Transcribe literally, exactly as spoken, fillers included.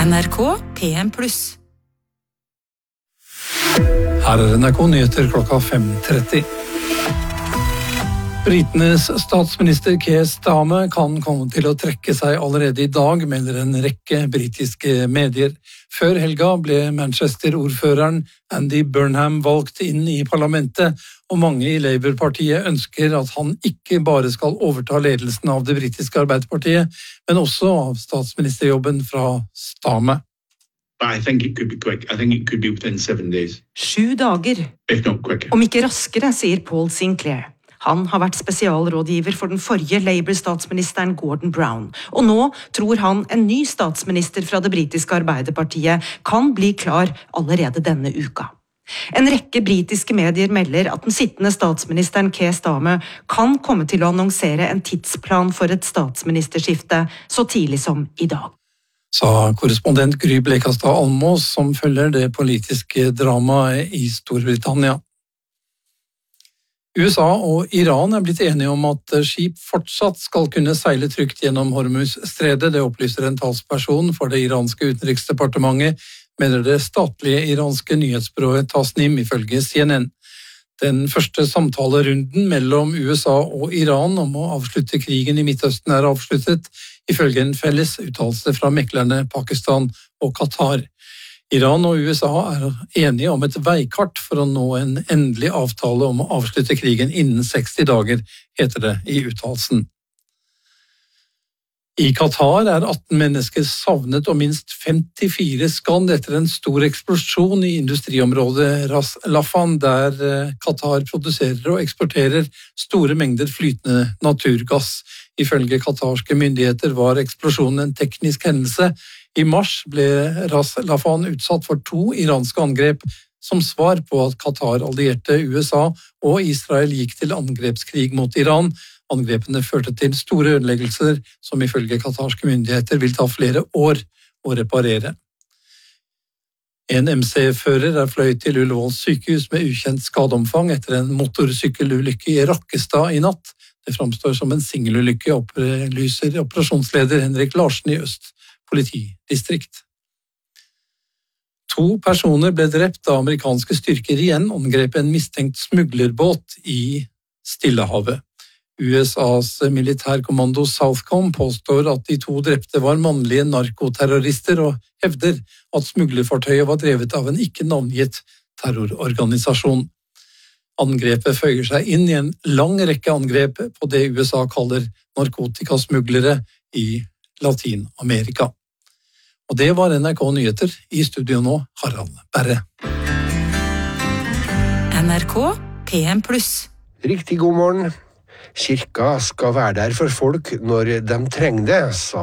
N R K P M pluss. Her er N R K Nyheter klokka fem tretti. Britenes statsminister Keir Starmer kan komme til å trekke seg allerede i dag, melder en rekke britiske medier. Før helga ble Manchester-ordføreren Andy Burnham valgt inn i parlamentet, og mange i Labour-partiet ønsker at han ikke bare skal overta ledelsen av det britiske Arbeiderpartiet, men også av statsministerjobben fra Starmer. I think it could be quick. I think it could be within seven days. Sju dager. If not quicker. Om ikke raskere, sier Paul Sinclair. Han har vært spesialrådgiver for den forrige Labour-statsministeren Gordon Brown, og nå tror han en ny statsminister fra det britiske Arbeiderpartiet kan bli klar allerede denne uka. En rekke britiske medier melder at den sittende statsministeren Keir Starmer kan komme til å annonsere en tidsplan for et statsministerskifte så tidlig som i dag. Sa korrespondent Gry Blekastad Almås, som følger det politiske dramaet i Storbritannia. U S A og Iran er blitt enige om at skip fortsatt skal kunne seile trygt gjennom Hormuz-stredet. Det opplyser en talsperson for det iranske utenriksdepartementet, mener det statlige iranske nyhetsbyrået Tasnim ifølge C N N. Den første samtalerunden mellom U S A og Iran om å avslutte krigen i Midtøsten er avsluttet, ifølge en felles uttalelse fra meklerne Pakistan og Qatar. Iran og U S A er enige om et veikart for å nå en endelig avtale om å avslutte krigen innen seksti dager, heter det i uttalelsen. I Qatar er atten mennesker savnet og minst femtifire skadd etter en stor eksplosjon i industriområdet Ras Laffan, der Qatar produserer og eksporterer store mengder flytende naturgass. Ifølge qatarske myndigheter var eksplosjonen en teknisk hendelse. I mars ble Ras Laffan utsatt for to iranske angrep som svar på at Qatar allierte U S A og Israel gikk til angrepskrig mot Iran. Angrepene førte til store ødeleggelser som ifølge qatarske myndigheter vil ta flere år å reparere. En M C-fører er fløyet til Ullevål sykehus med ukjent skadeomfang etter en motorsykkelulykke i Rakkestad i natt. Det framstår som en singelulykke, opplyser operasjonsleder Henrik Larsen i Øst politidistrikt. To personer ble drept da amerikanske styrker igjen angrep en mistenkt smuglerbåt i Stillehavet. U S A's militærkommando Southcom påstår at de to drepte var mannlige narkoterrorister og hevder at smuglerfartøyet var drevet av en ikke navngitt terrororganisasjon. Angrepet føyer seg inn i en lang rekke angrep på det U S A kaller narkotikasmuglere i Latin-Amerika. Og det var N R K Nyheter. I studio nå, Harald Berre. N R K P M pluss. Riktig god morgen. Kirka skal være der for folk når de trenger det, sa